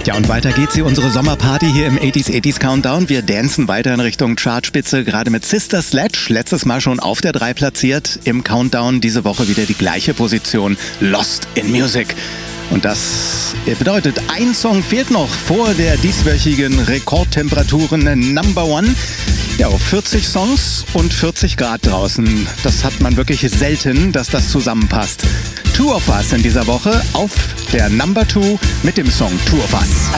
Ja, und weiter geht's hier, unsere Sommerparty hier im 80s Countdown. Wir dancen weiter in Richtung Chartspitze, gerade mit Sister Sledge. Letztes Mal schon auf der 3 platziert im Countdown. Diese Woche wieder die gleiche Position, Lost in Music. Und das bedeutet, ein Song fehlt noch vor der dieswöchigen Rekordtemperaturen Number One. Ja, auf 40 Songs und 40 Grad draußen. Das hat man wirklich selten, dass das zusammenpasst. Two of Us in dieser Woche auf der Number 2 mit dem Song Two of Us.